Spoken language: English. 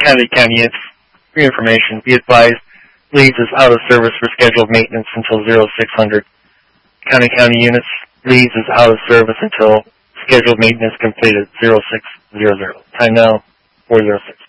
County units, for your information, be advised, Leeds is out of service for scheduled maintenance until 0600. County units, Leeds is out of service until scheduled maintenance completed 0600. Time now, 406.